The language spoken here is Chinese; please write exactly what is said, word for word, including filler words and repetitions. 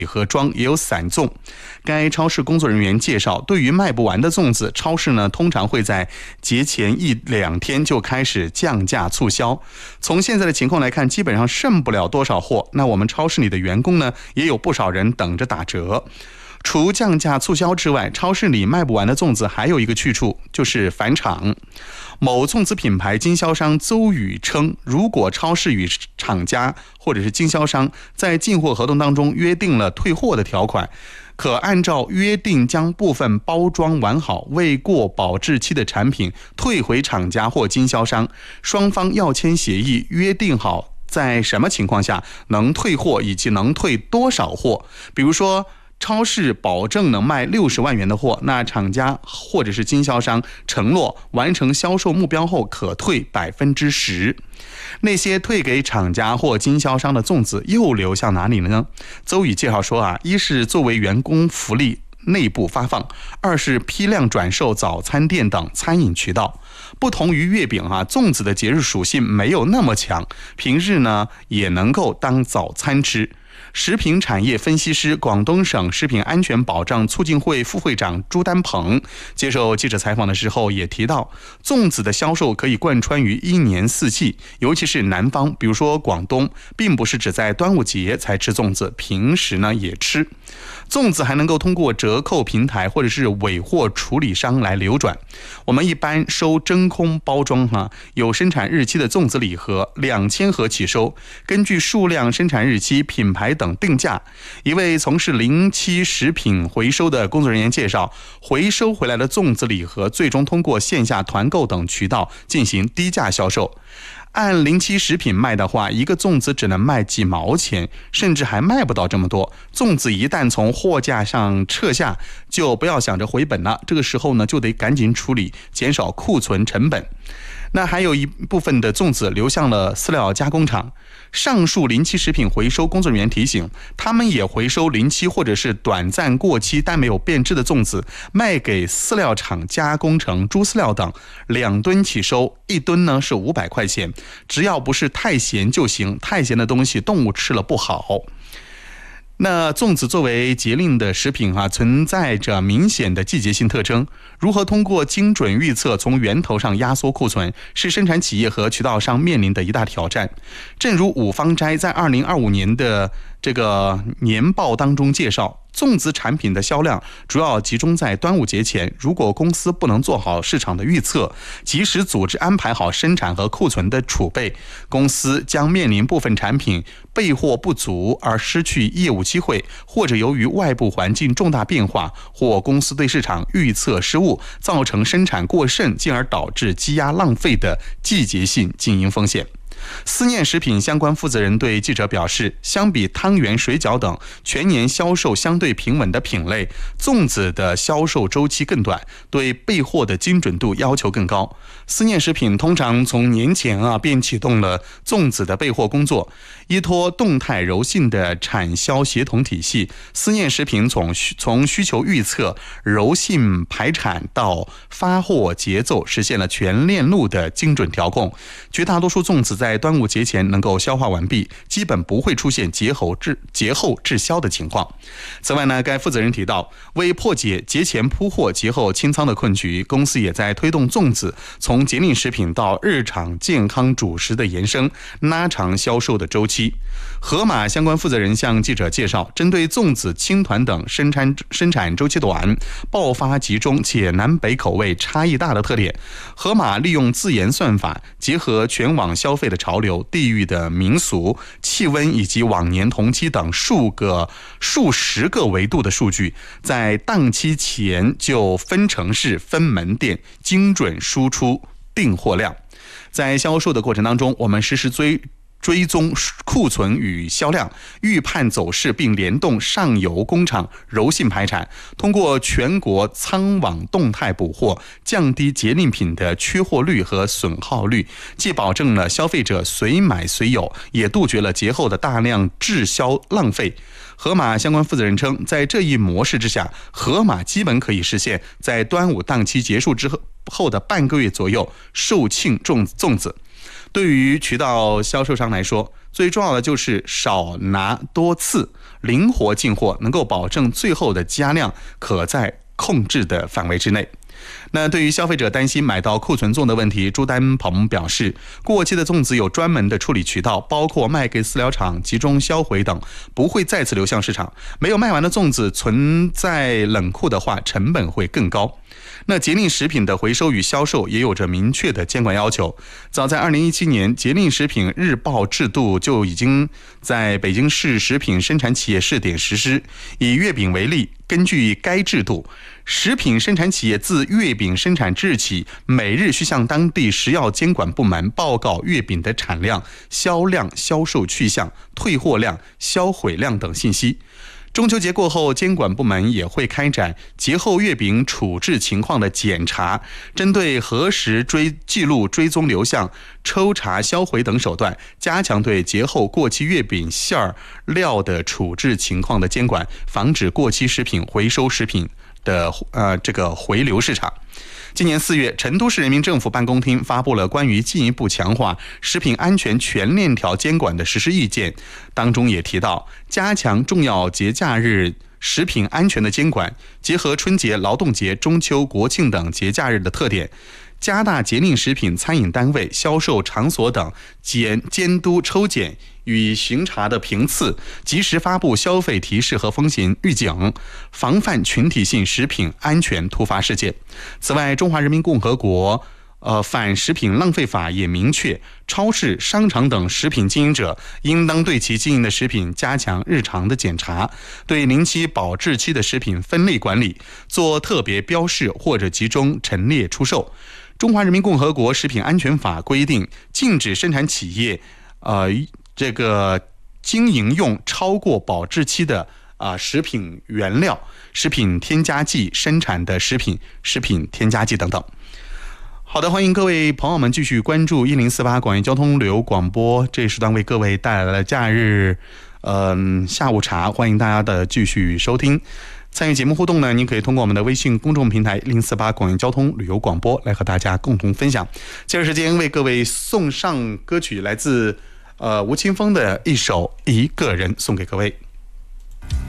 盒装也有散粽。该超市工作人员介绍，对于卖不完的粽子，超市呢通常会在节前一两天就开始降价促销。从现在的情况来看，基本上剩不了多少货。那我们超市里的员工呢，也有不少人等着打折。除降价促销之外，超市里卖不完的粽子还有一个去处，就是返厂。某粽子品牌经销商邹宇称，如果超市与厂家或者是经销商在进货合同当中约定了退货的条款，可按照约定将部分包装完好未过保质期的产品退回厂家或经销商，双方要签协议，约定好在什么情况下能退货以及能退多少货。比如说超市保证能卖六十万元的货，那厂家或者是经销商承诺完成销售目标后可退百分之十。那些退给厂家或经销商的粽子又流向哪里了呢？邹宇介绍说啊，一是作为员工福利内部发放，二是批量转售早餐店等餐饮渠道。不同于月饼啊，粽子的节日属性没有那么强，平日呢也能够当早餐吃。食品产业分析师、广东省食品安全保障促进会副会长朱丹鹏接受记者采访的时候也提到，粽子的销售可以贯穿于一年四季，尤其是南方，比如说广东，并不是只在端午节才吃粽子，平时呢也吃。粽子还能够通过折扣平台或者是尾货处理商来流转。我们一般收真空包装哈、啊，有生产日期的粽子礼盒两千盒起收，根据数量、生产日期、品牌等定价。一位从事零期食品回收的工作人员介绍，回收回来的粽子礼盒最终通过线下团购等渠道进行低价销售。按零期食品卖的话，一个粽子只能卖几毛钱，甚至还卖不到这么多。粽子一旦从货架上撤下，就不要想着回本了，这个时候呢就得赶紧处理，减少库存成本。那还有一部分的粽子流向了饲料加工厂。上述临期食品回收工作人员提醒，他们也回收临期或者是短暂过期但没有变质的粽子，卖给饲料厂加工成猪饲料等，两吨起收，一吨呢是五百块钱，只要不是太咸就行，太咸的东西动物吃了不好。那粽子作为节令的食品啊，存在着明显的季节性特征。如何通过精准预测从源头上压缩库存，是生产企业和渠道商面临的一大挑战。正如五芳斋在二零二五年的这个年报当中介绍，粽子产品的销量主要集中在端午节前，如果公司不能做好市场的预测，及时组织安排好生产和库存的储备，公司将面临部分产品备货不足而失去业务机会，或者由于外部环境重大变化，或公司对市场预测失误，造成生产过剩，进而导致积压浪费的季节性经营风险。思念食品相关负责人对记者表示，相比汤圆、水饺等全年销售相对平稳的品类，粽子的销售周期更短，对备货的精准度要求更高。思念食品通常从年前啊便启动了粽子的备货工作，依托动态柔性的产销协同体系，思念食品从从需求预测、柔性排产到发货节奏，实现了全链路的精准调控。绝大多数粽子在端午节前能够消化完毕，基本不会出现节后滞节后滞销的情况。此外呢，该负责人提到，为破解节前铺货、节后清仓的困局，公司也在推动粽子从节令食品到日常健康主食的延伸，拉长销售的周期。盒马相关负责人向记者介绍，针对粽子、青团等生产生产周期短、爆发集中且南北口味差异大的特点，盒马利用自研算法，结合全网消费的潮流、地域的民俗、气温以及往年同期等数个数十个维度的数据，在档期前就分城市、分门店，精准输出订货量。在销售的过程当中，我们实时追追踪库存与销量，预判走势，并联动上游工厂柔性排产，通过全国仓网动态补货，降低节令品的缺货率和损耗率，既保证了消费者随买随有，也杜绝了节后的大量滞销浪费。盒马相关负责人称，在这一模式之下，盒马基本可以实现在端午档期结束之后的半个月左右售罄粽粽子。对于渠道销售商来说， 最重要的就是少拿多次，灵活进货，能够保证最后的加量可在控制的范围之内。那对于消费者担心买到库存粽的问题，朱丹鹏表示，过期的粽子有专门的处理渠道，包括卖给饲料厂集中销毁等，不会再次流向市场。没有卖完的粽子存在冷库的话，成本会更高。那节令食品的回收与销售也有着明确的监管要求。早在二零一七年，节令食品日报制度就已经在北京市食品生产企业试点实施。以月饼为例，根据该制度，食品生产企业自月饼生产日起，每日需向当地食药监管部门报告月饼的产量、销量、销售去向、退货量、销毁量等信息。中秋节过后，监管部门也会开展节后月饼处置情况的检查，针对核实追记录、追踪流向、抽查销毁等手段，加强对节后过期月饼馅儿料的处置情况的监管，防止过期食品回收食品的呃这个回流市场。今年四月，成都市人民政府办公厅发布了关于进一步强化食品安全全链条监管的实施意见，当中也提到加强重要节假日食品安全的监管，结合春节、劳动节、中秋、国庆等节假日的特点，加大节令食品餐饮单位、销售场所等监监督抽检与巡查的频次，及时发布消费提示和风险预警，防范群体性食品安全突发事件。此外，中华人民共和国呃反食品浪费法也明确，超市、商场等食品经营者应当对其经营的食品加强日常的检查，对临期保质期的食品分类管理，做特别标示或者集中陈列出售。中华人民共和国食品安全法规定，禁止生产企业呃这个经营用超过保质期的啊、呃、食品原料、食品添加剂生产的食品、食品添加剂等等。好的，欢迎各位朋友们继续关注一零四八广义交通旅游广播，这时段为各位带来了假日嗯、呃、下午茶，欢迎大家的继续收听。参与节目互动呢，您可以通过我们的微信公众平台一零四八广义交通旅游广播来和大家共同分享。接着时间为各位送上歌曲，来自呃吴青峰的一首《一个人》，送给各位。